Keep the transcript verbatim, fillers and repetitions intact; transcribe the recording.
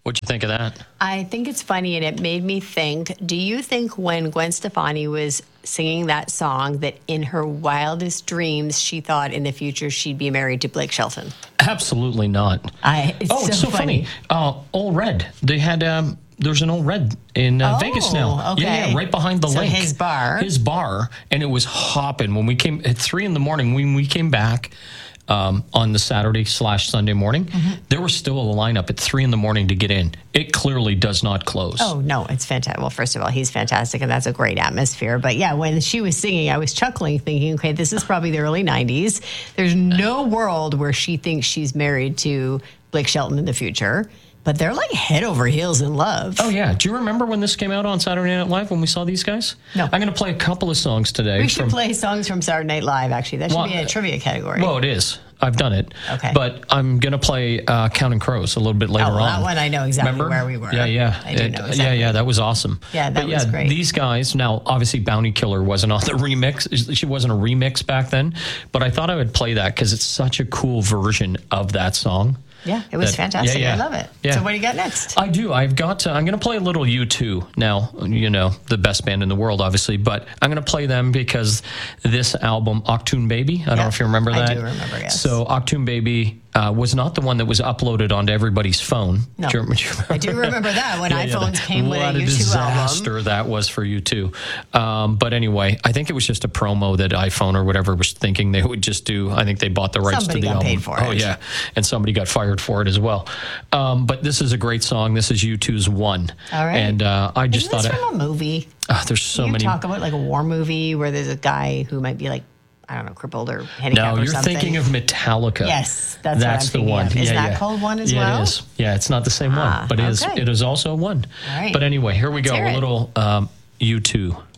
What'd you think of that? I think it's funny, and it made me think, do you think when Gwen Stefani was singing that song that in her wildest dreams she thought in the future she'd be married to Blake Shelton? Absolutely not. I, it's oh, so it's so funny. funny. Uh, Old Red. They had... Um, there's an Old Red in uh, oh, Vegas now. Okay. Yeah, yeah, right behind the so lake. his bar. His bar. And it was hopping. When we came... At three in the morning, when we came back... Um, on the Saturday slash Sunday morning, mm-hmm. there was still a lineup at three in the morning to get in. It clearly does not close. Oh, no, it's fantastic. Well, first of all, he's fantastic, and that's a great atmosphere. But yeah, when she was singing, I was chuckling, thinking, okay, this is probably the early nineties. There's no world where she thinks she's married to Blake Shelton in the future. But they're like head over heels in love. Oh, yeah. Do you remember when this came out on Saturday Night Live when we saw these guys? No. I'm going to play a couple of songs today. We should from, play songs from Saturday Night Live, actually. That should well, be a trivia category. Well, it is. I've done it. Okay. But I'm going to play uh, Counting Crows a little bit later oh, well, on. that one I know exactly remember? where we were. Yeah, yeah. I do it, know exactly. Yeah, yeah. That was awesome. Yeah, that but was yeah, great. These guys, now, obviously, Bounty Killer wasn't on the remix. She wasn't a remix back then. But I thought I would play that because it's such a cool version of that song. Yeah, it was that, fantastic. Yeah, yeah. I love it. Yeah. So what do you got next? I do. I've got to, I'm going to play a little U two now, you know, the best band in the world, obviously, but I'm going to play them because this album, Achtung Baby, I don't yeah, know if you remember that. I do remember, yes. So Achtung Baby uh, was not the one that was uploaded onto everybody's phone. No, do you, do you I do remember that when yeah, iPhones yeah, came with a U two album. What a disaster that was for U two. Um, but anyway, I think it was just a promo that iPhone or whatever was thinking they would just do. I think they bought the rights somebody to the got album. Paid for oh, it. yeah. And somebody got fired for it as well. Um, but this is a great song. This is U two's One. All right. And uh, I just Isn't thought... this it, from a movie? Uh, there's so you many... talk about like a war movie where there's a guy who might be like, I don't know, crippled or handicapped No, or you're something. thinking of Metallica. Yes, that's, that's what I'm the one. Of. Is yeah, that yeah. called One as yeah, well? Yeah, it is. Yeah, it's not the same ah, one, but it is, okay. it is also one. All right. But anyway, here we Let's go. hear A it. little um, U two.